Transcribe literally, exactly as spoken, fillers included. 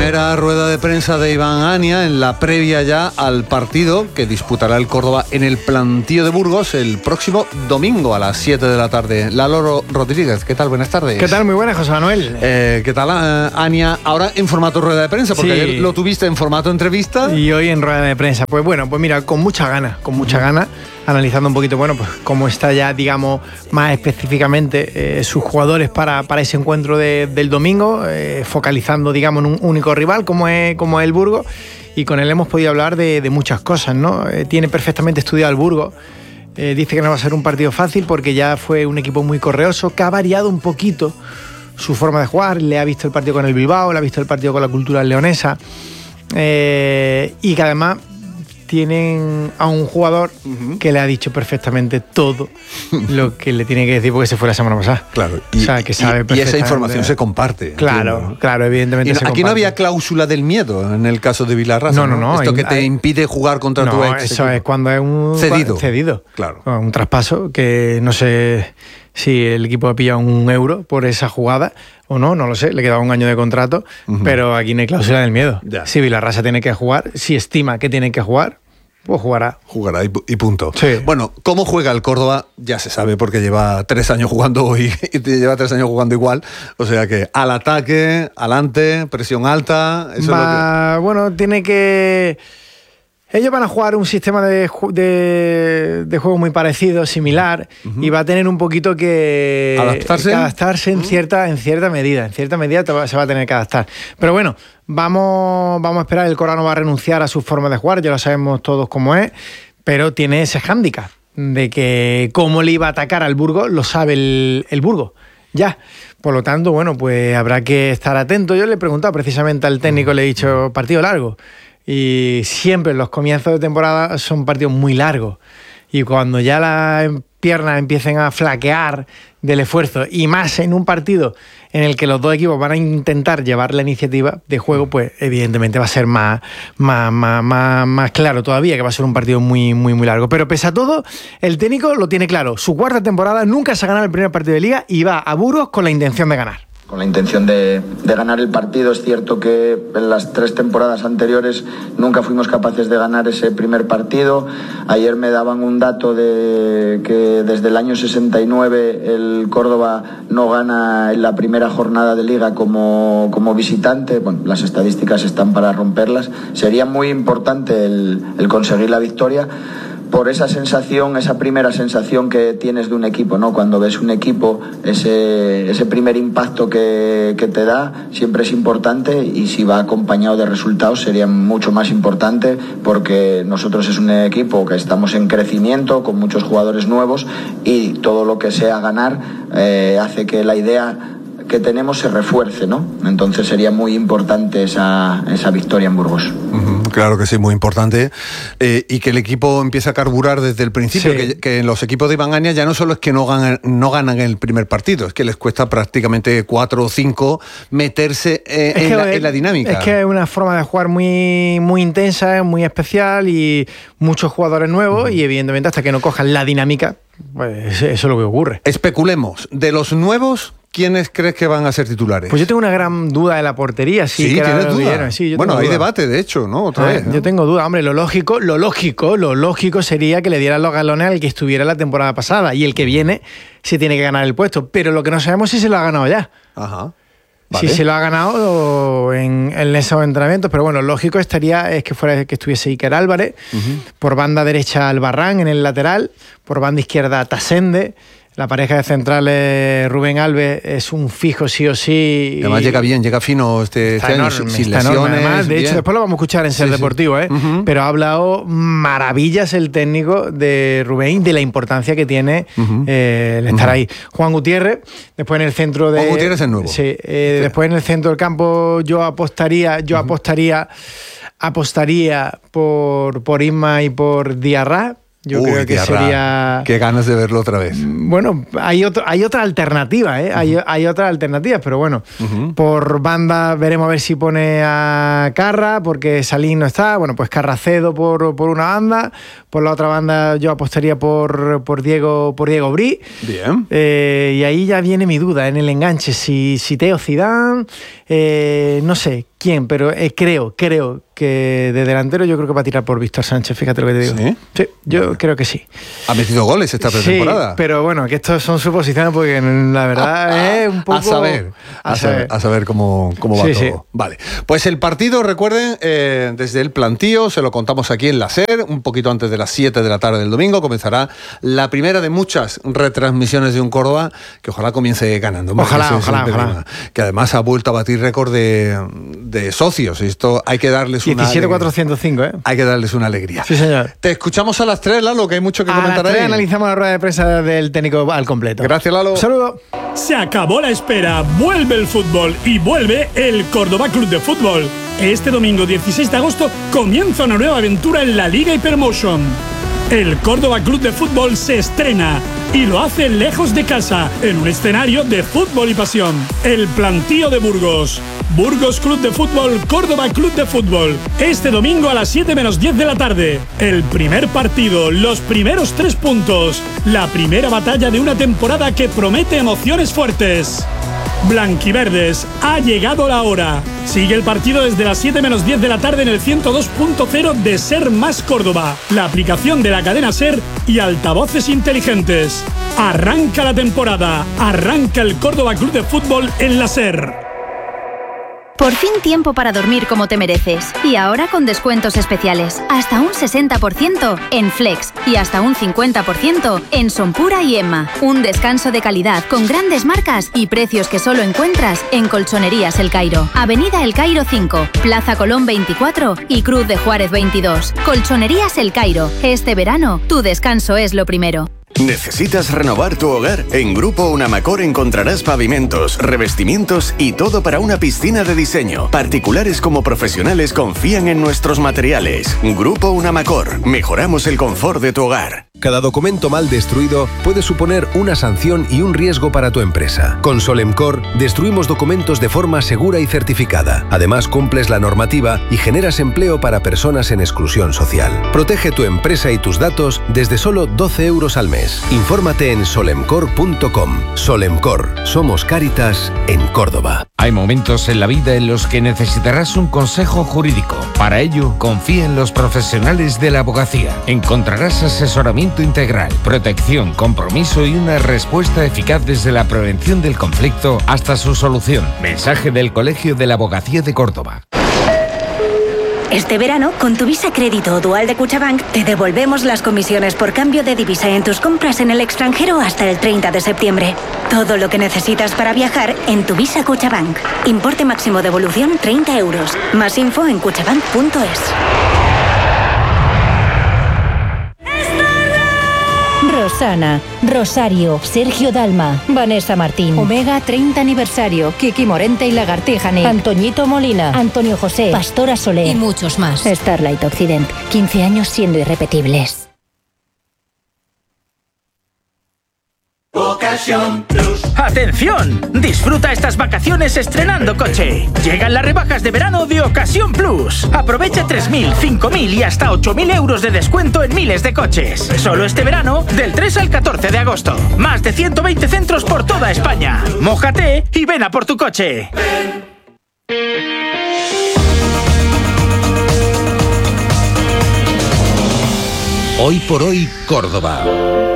Primera rueda de prensa de Iván Ania en la previa ya al partido que disputará el Córdoba en el Plantío de Burgos el próximo domingo a las siete de la tarde. Lalo Rodríguez, ¿qué tal? Buenas tardes. ¿Qué tal? Muy buenas, José Manuel. Eh, ¿Qué tal, eh, Ania? Ahora en formato rueda de prensa, porque sí, ayer lo tuviste en formato entrevista. Y hoy en rueda de prensa. Pues bueno, pues mira, con mucha ganas, con mucha ganas, analizando un poquito, bueno, pues cómo está ya, digamos, más específicamente eh, sus jugadores para, para ese encuentro de, del domingo, eh, focalizando, digamos, en un único rival como es, como es el Burgos, y con él hemos podido hablar de, de muchas cosas, ¿no? Eh, tiene perfectamente estudiado el Burgos, eh, dice que no va a ser un partido fácil porque ya fue un equipo muy correoso, que ha variado un poquito su forma de jugar, le ha visto el partido con el Bilbao, le ha visto el partido con la Cultural Leonesa, eh, y que además tienen a un jugador uh-huh. que le ha dicho perfectamente todo lo que le tiene que decir porque se fue la semana pasada. Claro, y, o sea, que sabe y, y esa información se comparte. Claro, entiendo. claro, evidentemente. Y no, se aquí comparte. No había cláusula del miedo en el caso de Vilarrasa. No, no, no. Esto hay, que te hay, impide jugar contra no, tu ex. Eso equipo. Es cuando es un cedido. cedido. Claro. Un traspaso que no sé si el equipo ha pillado un euro por esa jugada o no, no lo sé, le quedaba un año de contrato, uh-huh. pero aquí no hay cláusula del miedo. Ya. Si Vilarrasa tiene que jugar, si estima que tiene que jugar, pues jugará. Jugará y, y punto. Sí. Bueno, ¿cómo juega el Córdoba? Ya se sabe porque lleva tres años jugando y, y lleva tres años jugando igual. O sea que al ataque, adelante, presión alta. Eso Va, es lo que... Bueno, tiene que... Ellos van a jugar un sistema de, de, de juego muy parecido, similar, uh-huh. y va a tener un poquito que adaptarse, que adaptarse en, uh-huh. cierta, en cierta medida. En cierta medida se va a tener que adaptar. Pero bueno, vamos, vamos a esperar. El Córdoba no va a renunciar a su forma de jugar, ya lo sabemos todos cómo es, pero tiene ese hándicap de que cómo le iba a atacar al Burgos lo sabe el, el Burgos. Ya. Por lo tanto, bueno, pues habrá que estar atento. Yo le he preguntado precisamente al técnico, le he dicho, partido largo. Y siempre los comienzos de temporada son partidos muy largos. Y cuando ya las piernas empiecen a flaquear del esfuerzo, y más en un partido en el que los dos equipos van a intentar llevar la iniciativa de juego, pues evidentemente va a ser más, más, más, más, más claro todavía que va a ser un partido muy, muy, muy largo. Pero pese a todo, el técnico lo tiene claro. Su cuarta temporada, nunca se ha ganado el primer partido de Liga y va a Burgos con la intención de ganar. Con la intención de, de ganar el partido. Es cierto que en las tres temporadas anteriores nunca fuimos capaces de ganar ese primer partido. Ayer me daban un dato de que desde el año sesenta y nueve el Córdoba no gana en la primera jornada de Liga como, como visitante. Bueno, las estadísticas están para romperlas. Sería muy importante el, el conseguir la victoria por esa sensación, esa primera sensación que tienes de un equipo, ¿no? Cuando ves un equipo, ese, ese primer impacto que, que te da siempre es importante, y si va acompañado de resultados sería mucho más importante, porque nosotros es un equipo que estamos en crecimiento, con muchos jugadores nuevos, y todo lo que sea ganar eh, hace que la idea que tenemos se refuerce, ¿no? Entonces sería muy importante esa, esa victoria en Burgos. Uh-huh, claro que sí, muy importante. Eh, y que el equipo empiece a carburar desde el principio, sí. que, que los equipos de Iván Ania ya no solo es que no ganan, no ganan el primer partido, es que les cuesta prácticamente cuatro o cinco meterse eh, en, que, la, en la dinámica. Es que es una forma de jugar muy, muy intensa, muy especial, y muchos jugadores nuevos, uh-huh. y evidentemente hasta que no cojan la dinámica, pues eso es lo que ocurre. Especulemos, de los nuevos, ¿quiénes crees que van a ser titulares? Pues yo tengo una gran duda de la portería. Sí, sí que tienes duda. Sí, yo bueno, hay duda. debate, de hecho, ¿no? Otra ah, vez, ¿no? Yo tengo duda. Hombre, lo lógico, lo lógico, lo lógico sería que le dieran los galones al que estuviera la temporada pasada, y el que viene se tiene que ganar el puesto. Pero lo que no sabemos es si se lo ha ganado ya. Ajá. Vale. Si se lo ha ganado en, en esos entrenamientos, pero bueno, lógico estaría es que fuera que estuviese Iker Álvarez, uh-huh. por banda derecha Albarrán en el lateral, por banda izquierda Tasende. La pareja de centrales, Rubén Alves, es un fijo sí o sí. Además llega bien, llega fino este, este año, sin lesiones. Además, de bien. hecho, después lo vamos a escuchar en Ser sí, Deportivo, ¿eh? Uh-huh. Pero ha hablado maravillas el técnico de Rubén, de la importancia que tiene uh-huh. eh, el estar uh-huh. ahí. Juan Gutiérrez, después en el centro de... Juan Gutiérrez es nuevo. Sí, eh, sí. Después en el centro del campo yo apostaría, yo uh-huh. apostaría, apostaría por, por Isma y por Diarra. Yo Uy, creo que Diarra. sería... Qué ganas de verlo otra vez. Bueno, hay, otro, hay otra alternativa, ¿eh? Uh-huh. Hay, hay otras alternativas, pero bueno, uh-huh. por banda veremos a ver si pone a Carra, porque Salín no está. Bueno, pues Carracedo por, por una banda. Por la otra banda yo apostaría por, por Diego por Diego Brí. Bien. Eh, y ahí ya viene mi duda en el enganche. Si, si Teo Zidane, eh, no sé... quién, pero eh, creo, creo que de delantero yo creo que va a tirar por Víctor Sánchez, fíjate lo que te digo. ¿Sí? Sí, yo bueno. creo que sí. Ha metido goles esta pretemporada. Sí, pero bueno, que estos son suposiciones porque la verdad es un poco... A saber, a, a saber, a saber cómo, cómo va sí, todo. Sí. Vale, pues el partido, recuerden, eh, desde el plantío, se lo contamos aquí en la SER, un poquito antes de las siete de la tarde del domingo, comenzará la primera de muchas retransmisiones de un Córdoba que ojalá comience ganando. Ojalá, ojalá, ojalá. Que además ha vuelto a batir récord de, de socios. Esto hay que darles una diecisiete mil cuatrocientos cinco, ¿eh? Hay que darles una alegría. Sí, señor. Te escuchamos a las tres, Lalo, que hay mucho que a comentar las tres ahí. Analizamos la rueda de prensa del técnico al completo. Gracias, Lalo. Un saludo. Se acabó la espera, vuelve el fútbol y vuelve el Córdoba Club de Fútbol. Este domingo dieciséis de agosto comienza una nueva aventura en la Liga Hypermotion. El Córdoba Club de Fútbol se estrena y lo hace lejos de casa, en un escenario de fútbol y pasión. El Plantío de Burgos. Burgos Club de Fútbol, Córdoba Club de Fútbol. Este domingo a las siete menos diez de la tarde. El primer partido, los primeros tres puntos. La primera batalla de una temporada que promete emociones fuertes. Blanquiverdes, ha llegado la hora. Sigue el partido desde las siete menos diez de la tarde en el ciento dos punto cero de Ser Más Córdoba, la aplicación de la cadena Ser y altavoces inteligentes. Arranca la temporada, arranca el Córdoba Club de Fútbol en la Ser. Por fin tiempo para dormir como te mereces. Y ahora con descuentos especiales. Hasta un sesenta por ciento en Flex y hasta un cincuenta por ciento en Sonpura y Emma. Un descanso de calidad con grandes marcas y precios que solo encuentras en Colchonerías El Cairo. Avenida El Cairo cinco, Plaza Colón veinticuatro y Cruz de Juárez veintidós. Colchonerías El Cairo. Este verano, tu descanso es lo primero. ¿Necesitas renovar tu hogar? En Grupo Unamacor encontrarás pavimentos, revestimientos y todo para una piscina de diseño. Particulares como profesionales confían en nuestros materiales. Grupo Unamacor. Mejoramos el confort de tu hogar. Cada documento mal destruido puede suponer una sanción y un riesgo para tu empresa. Con Solemcor destruimos documentos de forma segura y certificada. Además, cumples la normativa y generas empleo para personas en exclusión social. Protege tu empresa y tus datos desde solo doce euros al mes. Infórmate en solemcor punto com. Solemcor. Somos Cáritas en Córdoba. Hay momentos en la vida en los que necesitarás un consejo jurídico. Para ello, confía en los profesionales de la abogacía. Encontrarás asesoramiento integral, protección, compromiso y una respuesta eficaz desde la prevención del conflicto hasta su solución. Mensaje del Colegio de la Abogacía de Córdoba. Este verano, con tu Visa Crédito o Dual de Cuchabank, te devolvemos las comisiones por cambio de divisa en tus compras en el extranjero hasta el treinta de septiembre. Todo lo que necesitas para viajar en tu Visa Cuchabank. Importe máximo de devolución treinta euros. Más info en cuchabank punto es. Rosana, Rosario, Sergio Dalma, Vanessa Martín, Omega treinta aniversario, Kiki Morente y Lagartijani, Antoñito Molina, Antonio José, Pastora Soler y muchos más. Starlight Occident, quince años siendo irrepetibles. Ocasión Plus. ¡Atención! Disfruta estas vacaciones estrenando coche. Llegan las rebajas de verano de Ocasión Plus. Aprovecha tres mil, cinco mil y hasta ocho mil euros de descuento en miles de coches. Solo este verano, del tres al catorce de agosto. Más de ciento veinte centros por toda España. Mójate y ven a por tu coche. Ven. Hoy por hoy, Córdoba.